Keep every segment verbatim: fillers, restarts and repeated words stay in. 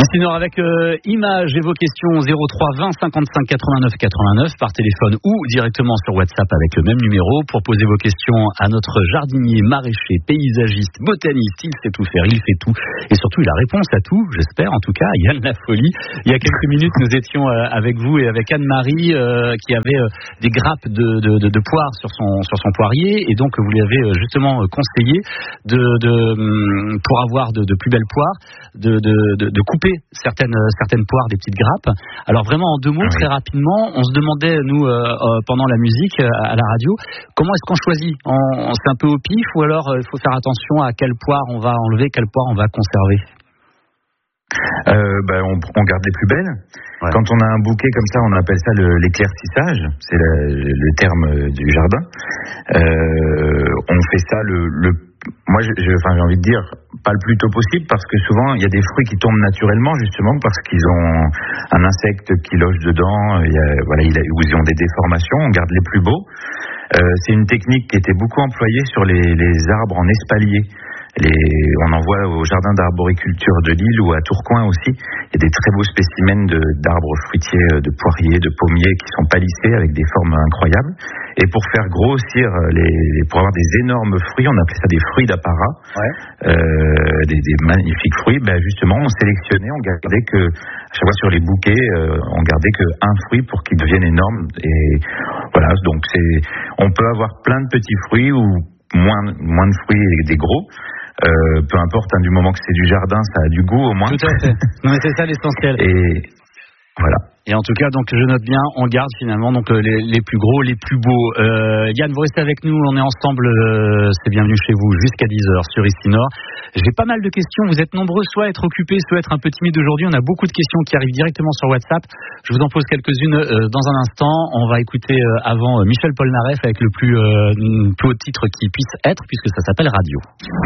Ici Nord avec euh, images et vos questions zéro trois vingt cinquante-cinq quatre-vingt-neuf quatre-vingt-neuf par téléphone ou directement sur WhatsApp avec le même numéro pour poser vos questions à notre jardinier, maraîcher, paysagiste, botaniste. Il sait tout faire, il fait tout et surtout il a réponse à tout, j'espère en tout cas. Yann Lafolie. Il y a quelques minutes nous étions euh, avec vous et avec Anne-Marie euh, qui avait euh, des grappes de, de, de, de poires sur son, sur son poirier et donc vous lui avez euh, justement conseillé de, de, pour avoir de, de plus belles poires de, de, de, de couper certaines, certaines poires, des petites grappes. Alors vraiment en deux mots, très rapidement, on se demandait nous euh, euh, pendant la musique euh, à la radio, comment est-ce qu'on choisit? on, on C'est un peu au pif ou alors il euh, faut faire attention à quelle poire on va enlever, quelle poire on va conserver? Euh, ben on, on garde les plus belles. Ouais. Quand on a un bouquet comme ça, on appelle ça le, l'éclaircissage, c'est le, le terme du jardin. Euh, on fait ça le, le moi je, je, enfin, j'ai envie de dire pas le plus tôt possible parce que souvent il y a des fruits qui tombent naturellement justement parce qu'ils ont un insecte qui loge dedans, il y a, voilà, il a, ou ils ont des déformations, on garde les plus beaux. Euh, c'est une technique qui était beaucoup employée sur les, les arbres en espalier. Les, on en voit au jardin d'arboriculture de Lille ou à Tourcoing aussi. Il y a des très beaux spécimens de, d'arbres fruitiers, de poiriers, de pommiers qui sont palissés avec des formes incroyables. Et pour faire grossir, les, pour avoir des énormes fruits, on appelait ça des fruits d'apparat, ouais. euh, des, des magnifiques fruits. Ben justement, on sélectionnait, on gardait que, à chaque fois sur les bouquets, euh, on gardait que un fruit pour qu'ils deviennent énormes. Et voilà, donc c'est, on peut avoir plein de petits fruits ou moins, moins de fruits et des gros. Euh, peu importe, hein, du moment que c'est du jardin, ça a du goût au moins. Tout à fait. Non, mais c'est ça l'essentiel. Et voilà. Et en tout cas, donc je note bien, on garde finalement donc les, les plus gros, les plus beaux. Euh, Yann, vous restez avec nous, on est ensemble. Euh, c'est bienvenue chez vous jusqu'à dix heures sur Ici Nord. J'ai pas mal de questions. Vous êtes nombreux, soit à être occupés, soit à être un peu timides aujourd'hui. On a beaucoup de questions qui arrivent directement sur WhatsApp. Je vous en pose quelques-unes euh, dans un instant. On va écouter euh, avant euh, Michel Polnareff avec le plus, euh, plus haut titre qui puisse être, puisque ça s'appelle Radio.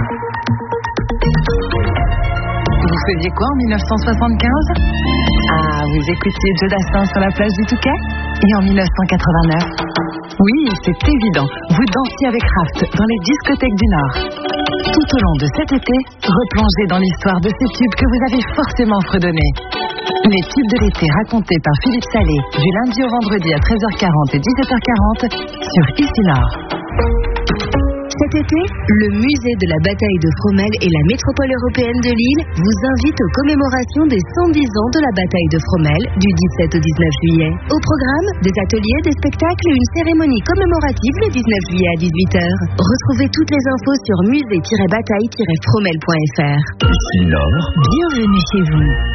Vous faisiez quoi en dix-neuf cent soixante-quinze? Ah, vous écoutiez Joe Dassin sur la plage du Touquet? Et en dix-neuf cent quatre-vingt-neuf? Oui, c'est évident, vous dansiez avec Raft dans les discothèques du Nord. Tout au long de cet été, replongez dans l'histoire de ces tubes que vous avez forcément fredonnés. Les tubes de l'été racontés par Philippe Salé, du lundi au vendredi à treize heures quarante et dix-sept heures quarante sur Ici Nord. Cet été, le musée de la bataille de Fromelles et la métropole européenne de Lille vous invitent aux commémorations des cent dix ans de la bataille de Fromelles du dix-sept au dix-neuf juillet. Au programme, des ateliers, des spectacles et une cérémonie commémorative le dix-neuf juillet à dix-huit heures. Retrouvez toutes les infos sur musée tiret bataille tiret fromelles point f r. Ici Nord, bienvenue chez vous.